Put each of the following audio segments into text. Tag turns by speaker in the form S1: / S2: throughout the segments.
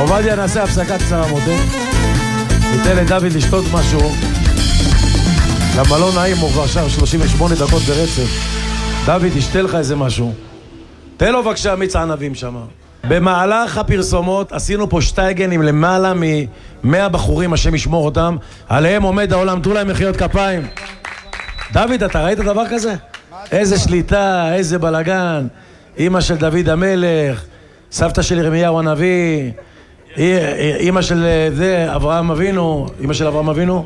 S1: עובדיה, נעשה הפסקה קצרה מודה. ניתן לדוד לשתות משהו. למה לא נעים, הוא כבר שם 38 דקות ברצף. דוד, תשתה לך איזה משהו. תן לו בבקשה מיץ ענבים שם. במהלך הפרסומות עשינו פה שטייגן עם למעלה מ-100 בחורים, השם ישמור אותם. עליהם עומד העולם, תנו להם מחיאות כפיים. דוד, אתה ראית דבר כזה? איזה שליטה, איזה בלגן. אמא של דוד המלך, סבתא של ירמיהו הנביא, אמא של זה, אברהם אבינו, אמא של אברהם אבינו?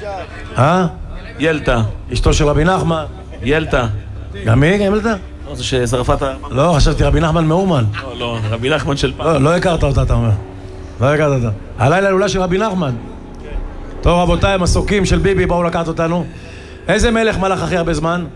S2: ילתה.
S1: אשתו של רבי נחמן.
S2: ילתה.
S1: גם מי? גם ילתה?
S2: לא, זה ששרפת...
S1: לא, חשבתי רבי נחמן מאומן.
S2: לא, רבי נחמן של פעם.
S1: לא הכרת אותה, אתה אומר. לא הכרת אותה. הלילה הלולה של רבי נחמן. טוב, רבותיי, המסוקים של ביבי באו לקחת אותנו. איזה מלך מלך הכי הרבה זמן?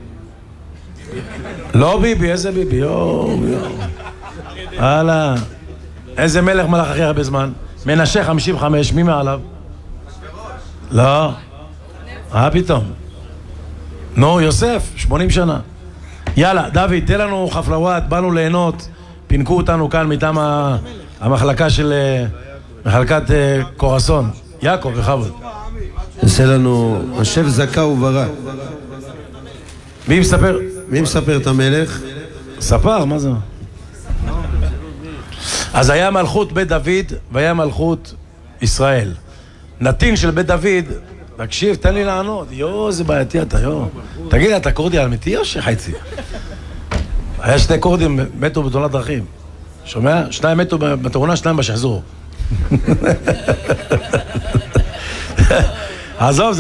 S1: לא ביבי, איזה ביבי? יואו. הלאה. איזה מלך מלך הכי הרבה זמן? מנשה 55, מי מעליו? לא. פתאום. נו, יוסף, 80 שנה. יאללה, דוד, תן לנו חפלוואט, באנו ליהנות, פינקו אותנו כאן מטעם המחלקה של מחלקת קורסון. יעקב, בכבוד.
S3: נעשה לנו השף זכה וברק.
S1: מי מספר?
S3: מי מספר את המלך?
S1: ספר, מה זה? אז היה מלכות בית דוד והיה מלכות ישראל. נתין של בית דוד, תקשיב, תן לי לענות. יו, זה בעייתי אתה, יו. תגיד, אתה קורדי אמיתי או שחייצי? היה שני קורדים מתו בתאונת דרכים. שומע? 2 מתו בתאונה, 2 בשחזור. עזוב,